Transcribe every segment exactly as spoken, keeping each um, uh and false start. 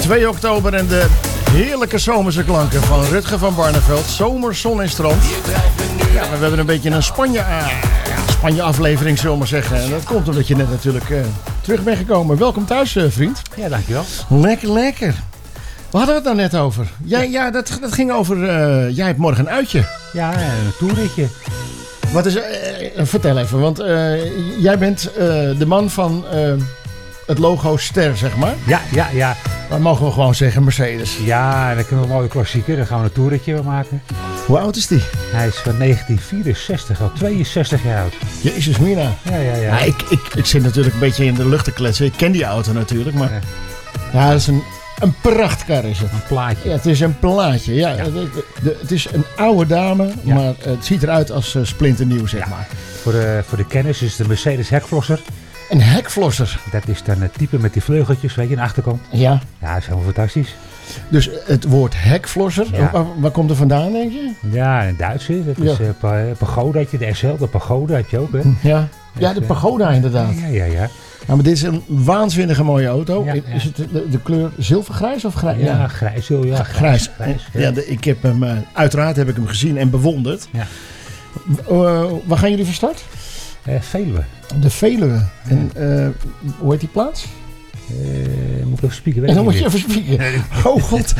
twee oktober en de heerlijke zomerse klanken van Rutger van Barneveld. Zomer, zon en strand. Ja, we hebben een beetje een Spanje, uh, ja, Spanje aflevering, zullen we maar zeggen. En dat komt omdat je net natuurlijk uh, terug bent gekomen. Welkom thuis, uh, vriend. Ja, dankjewel. Lekker, lekker. We hadden het daar net over. Ja, ja dat, dat ging over, uh, jij hebt morgen een uitje. Ja, een toerritje. Wat is, uh, vertel even, want uh, jij bent uh, de man van uh, het logo Ster, zeg maar. Ja, ja, ja. Maar mogen we gewoon zeggen Mercedes. Ja, dat kunnen we een mooie klassieker. Daar gaan we een toerritje maken. Hoe oud is die? Hij is van negentien vierenzestig, al tweeënzestig jaar oud. Jezus mina. Ja, ja, ja. ja ik, ik, ik zit natuurlijk een beetje in de lucht te kletsen. Ik ken die auto natuurlijk, maar... Ja, ja dat is een... Een prachtkar is het. Een plaatje. Ja, het is een plaatje. Ja, ja. De, de, het is een oude dame, ja. maar het ziet eruit als uh, splinternieuw, zeg ja. maar. Voor de, voor de kennis is het de Mercedes hekflosser. Een hekflosser? Dat is dan het type met die vleugeltjes, weet je, aan de achterkant. Ja. Ja, dat is helemaal fantastisch. Dus het woord hekflosser, ja. waar, waar komt er vandaan, denk je? Ja, in Duits. Dat is ja. uh, pagoda, de S L, de pagoda heb je ook, hè? Ja, ja de pagoda inderdaad. Ja, ja, ja. Ja, maar dit is een waanzinnige mooie auto. Ja, ja. Is het de, de kleur zilvergrijs of grijs? Ja, ja. grijs. Ja, grijs. grijs, grijs ja. Ja, de, ik heb hem, uh, uiteraard heb ik hem gezien en bewonderd. Ja. Uh, waar gaan jullie van start? Uh, Veluwe. De Veluwe. Ja. En uh, hoe heet die plaats? Uh, moet ik even spieken? En dan moet je even spieken. Oh god.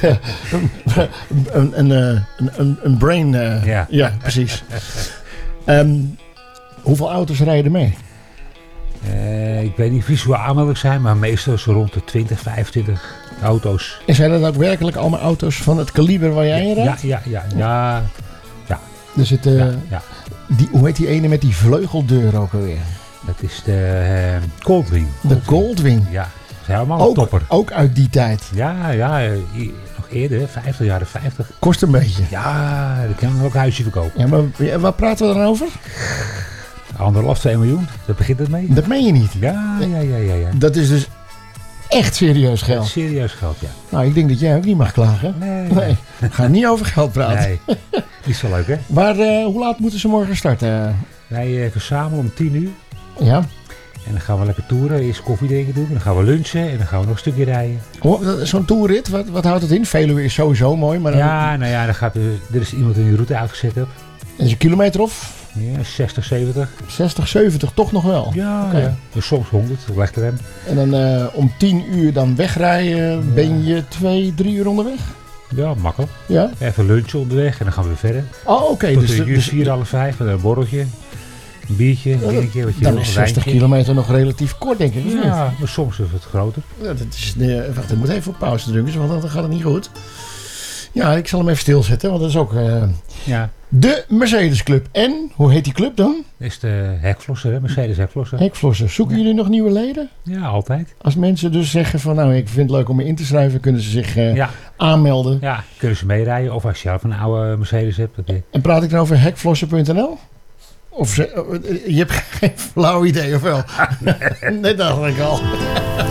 een, een, een, een, een brain. Uh, ja. ja, precies. um, hoeveel auto's rijden er mee? Uh, ik weet niet visueel aanmeldelijk zijn, maar meestal zo rond de twintig, vijfentwintig auto's. En zijn dat ook werkelijk allemaal auto's van het kaliber waar jij in rijdt? Ja, ja, ja. ja, ja. Er zit, uh, ja, ja. Die, hoe heet die ene met die vleugeldeur ook alweer? Dat is de uh, Goldwing. De Goldwing? Ja, dat is helemaal ook, een topper. Ook uit die tijd? Ja, ja, nog eerder, vijftig, jaren vijftig. Kost een beetje? Ja, dan kan je ook een huisje verkopen. Ja, maar waar praten we dan over? Anderhalf, twee miljoen, daar begint het mee. Dat meen je niet? Ja, ja, ja, ja, ja. Dat is dus echt serieus geld? Echt serieus geld, ja. Nou, ik denk dat jij ook niet mag klagen. Nee. nee. Ga niet over geld praten. Nee, niet zo leuk, hè? Maar uh, hoe laat moeten ze morgen starten? Wij uh, verzamelen om tien uur. Ja. En dan gaan we lekker toeren, eerst koffie drinken doen. Dan gaan we lunchen en dan gaan we nog een stukje rijden. Oh, zo'n toerrit, wat, wat houdt het in? Veluwe is sowieso mooi. Maar dan... Ja, nou ja, dan gaat er, er is iemand in die route uitgezet heb. En is een kilometer of? Ja, zestig, zeventig. zestig, zeventig, toch nog wel? Ja, okay. Ja. Dus soms honderd, weg rem. En dan uh, om tien uur dan wegrijden, ja. Ben je twee, drie uur onderweg? Ja, makkelijk. Ja? Even lunchen onderweg en dan gaan we weer verder. Oh, oké. Okay. Tot dus, een uur, dus, vier, half vijf, en een borreltje, een biertje, een drinkje, wat je dan wil, is zestig kilometer nog relatief kort, denk ik. Ja, maar soms is het groter. Ja, dat is, uh, wacht, ik moet even op pauze drukken, want dan gaat het niet goed. Ja, ik zal hem even stilzetten, want dat is ook uh, ja. de Mercedes Club. En, hoe heet die club dan? Dat is de hekflosser, hè? Mercedes hekflosser. Hekflosser. Zoeken ja. jullie nog nieuwe leden? Ja, altijd. Als mensen dus zeggen van, nou, ik vind het leuk om me in te schrijven, kunnen ze zich uh, ja. aanmelden. Ja, kunnen ze meerijden. Of als je zelf een oude Mercedes hebt. Dat je... En praat ik dan over hekflosser punt n l? Of ze, je hebt geen flauw idee, of wel? Nee, dat dacht ik al.